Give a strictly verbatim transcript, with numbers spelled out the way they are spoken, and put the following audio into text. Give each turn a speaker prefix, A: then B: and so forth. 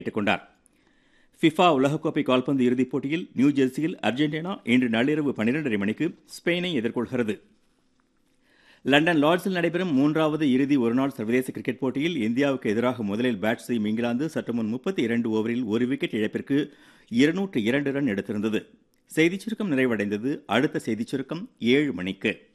A: கேட்டுக் கொண்டார். ஃபிஃபா உலகக்கோப்பை கால்பந்து இறுதிப் போட்டியில் நியூ ஜெர்சியில் அர்ஜென்டினா இன்று நள்ளிரவு பன்னிரண்டரை மணிக்கு ஸ்பெயினை எதிர்கொள்கிறது. லண்டன் லார்ட்ஸில் நடைபெறும் மூன்றாவது இறுதி ஒருநாள் சர்வதேச கிரிக்கெட் போட்டியில் இந்தியாவுக்கு எதிராக முதலில் பேட் செய்யும் இங்கிலாந்து சற்று முன் முப்பத்தி இரண்டு ஓவரில் ஒரு விக்கெட் இழப்பிற்கு இருநூற்று இரண்டு ரன் எடுத்திருந்தது. செய்திச் சுருக்கம் நிறைவடைந்தது. அடுத்த செய்திச் சுருக்கம் ஏழு மணிக்கு.